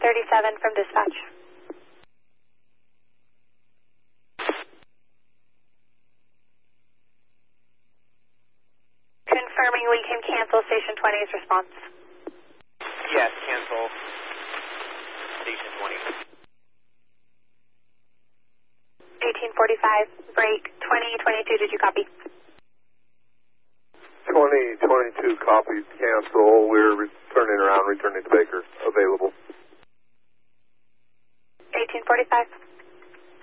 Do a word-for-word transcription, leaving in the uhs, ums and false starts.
thirty-seven from dispatch. Confirming we can cancel Station twenty's response. Yes, cancel Station twenty. eighteen forty-five, break twenty twenty-two, did you copy? twenty twenty-two copies, cancel. We're returning around, returning to Baker. Available. eighteen forty-five.